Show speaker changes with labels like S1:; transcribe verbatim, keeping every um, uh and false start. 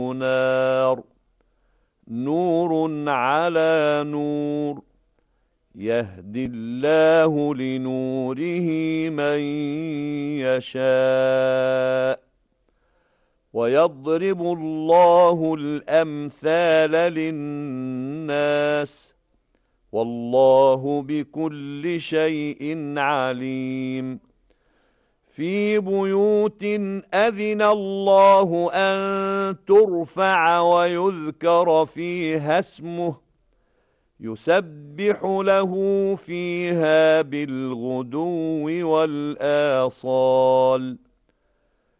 S1: نار نور على نور يهدي الله لنوره من يشاء ويضرب الله الأمثال للناس والله بكل شيء عليم في بيوت أذن الله أن ترفع ويذكر فيها اسمه يسبح له فيها بالغدو والآصال